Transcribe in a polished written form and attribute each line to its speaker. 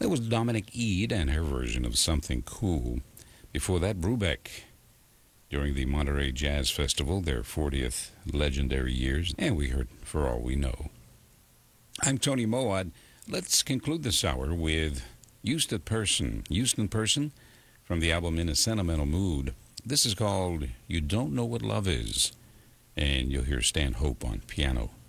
Speaker 1: That was Dominic Eade and her version of Something Cool. Before that, Brubeck during the Monterey Jazz Festival, their 40th legendary years, and we heard For All We Know. I'm Tony Moad. Let's conclude this hour with Houston Person from the album In a Sentimental Mood. This is called You Don't Know What Love Is, and you'll hear Stan Hope on piano.